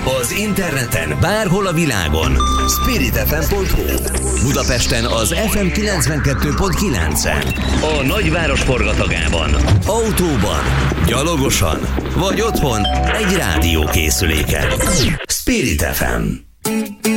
Az interneten bárhol a világon. spiritfm.hu. Budapesten az FM 92.9-en. A nagyváros forgatagában. Autóban, gyalogosan vagy otthon egy rádiókészüléken. Spirit FM.